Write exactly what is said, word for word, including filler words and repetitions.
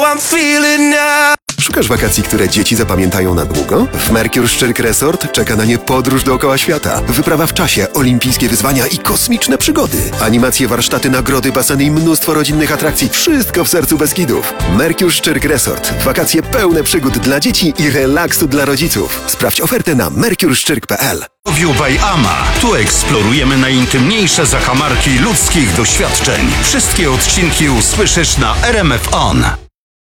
I'm feeling now. Szukasz wakacji, które dzieci zapamiętają na długo? W Mercure Szczyrk Resort czeka na nie podróż dookoła świata. Wyprawa w czasie, olimpijskie wyzwania i kosmiczne przygody. Animacje, warsztaty, nagrody, baseny i mnóstwo rodzinnych atrakcji. Wszystko w sercu Beskidów. Mercure Szczyrk Resort. Wakacje pełne przygód dla dzieci i relaksu dla rodziców. Sprawdź ofertę na mercure szczyrk kropka p l. View by Ama. Tu eksplorujemy najintymniejsze zakamarki ludzkich doświadczeń. Wszystkie odcinki usłyszysz na R M F On.